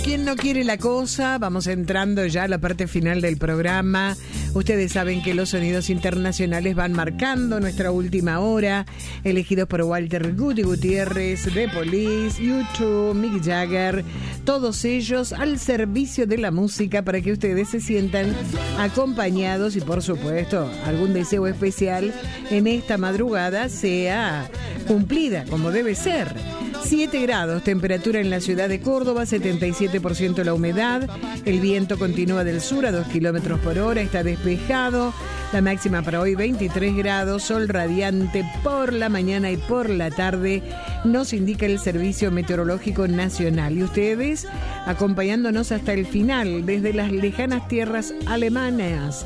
¿Quién no quiere la cosa? Vamos entrando ya a la parte final del programa. Ustedes saben que los sonidos internacionales van marcando nuestra última hora, elegidos por Walter Guti Gutiérrez, The Police, U2, Mick Jagger, todos ellos al servicio de la música para que ustedes se sientan acompañados y, por supuesto, algún deseo especial en esta madrugada sea cumplida como debe ser. 7 grados, temperatura en la ciudad de Córdoba, 77% la humedad, el viento continúa del sur a 2 kilómetros por hora, está despejado, la máxima para hoy 23 grados, sol radiante por la mañana y por la tarde, nos indica el Servicio Meteorológico Nacional. Y ustedes acompañándonos hasta el final, desde las lejanas tierras alemanas,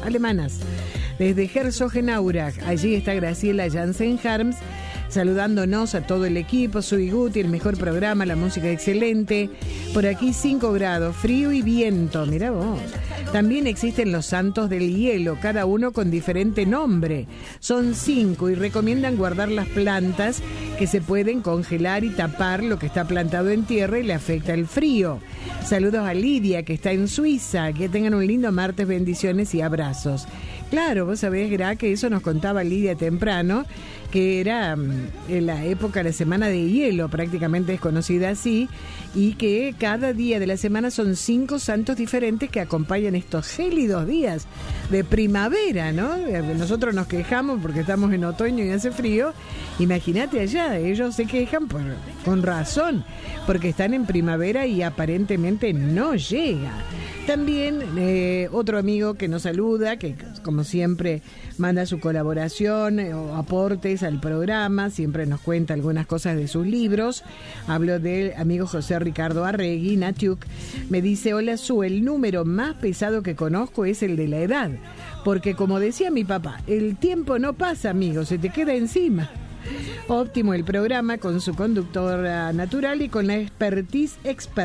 desde Herzogenaurach, allí está Graciela Jansen-Harms, saludándonos a todo el equipo. Soy Guti, el mejor programa, la música excelente. Por aquí 5 grados, frío y viento, mirá vos. También existen los santos del hielo, cada uno con diferente nombre. Son 5 y recomiendan guardar las plantas que se pueden congelar y tapar lo que está plantado en tierra y le afecta el frío. Saludos a Lidia, que está en Suiza. Que tengan un lindo martes, bendiciones y abrazos. Claro, vos sabés, Gra, que eso nos contaba Lidia temprano, que era en la época, la semana de hielo, prácticamente es conocida así, y que cada día de la semana son 5 santos diferentes que acompañan estos gélidos días de primavera, ¿no? Nosotros nos quejamos porque estamos en otoño y hace frío. Imagínate allá, ellos se quejan con razón, porque están en primavera y aparentemente no llega. También otro amigo que nos saluda, que como siempre manda su colaboración o aportes al programa, siempre nos cuenta algunas cosas de sus libros. Hablo del amigo José Ricardo Arregui, Natiuk. Me dice: hola Su, el número más pesado que conozco es el de la edad, porque como decía mi papá, el tiempo no pasa, amigo, se te queda encima. Óptimo el programa con su conductora natural y con la expertise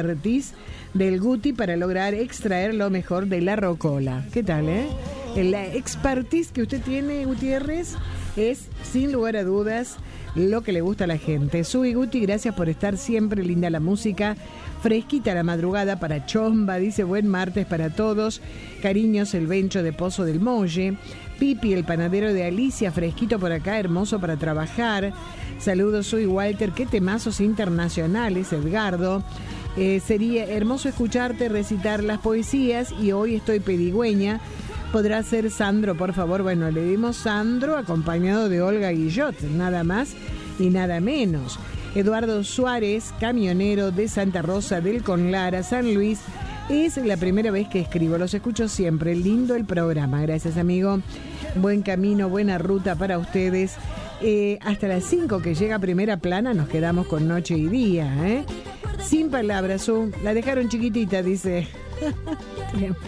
del Guti para lograr extraer lo mejor de la rocola. ¿Qué tal, La expertise que usted tiene, Gutiérrez, es sin lugar a dudas lo que le gusta a la gente. Sui Guti, gracias por estar siempre, linda la música, fresquita la madrugada para Chomba, dice buen martes para todos, cariños el Bencho de Pozo del Molle, Pipi el panadero de Alicia, fresquito por acá, hermoso para trabajar, saludos, soy Walter, qué temazos internacionales, Edgardo. Sería hermoso escucharte recitar las poesías y hoy estoy pedigüeña. ¿Podrá ser Sandro, por favor? Bueno, le dimos Sandro acompañado de Olga Guillot, nada más y nada menos. Eduardo Suárez, camionero de Santa Rosa del Conlara, San Luis. Es la primera vez que escribo, los escucho siempre. Lindo el programa, gracias amigo. Buen camino, buena ruta para ustedes. Hasta las 5 que llega Primera Plana nos quedamos con Noche y Día, Sin palabras, la dejaron chiquitita, dice.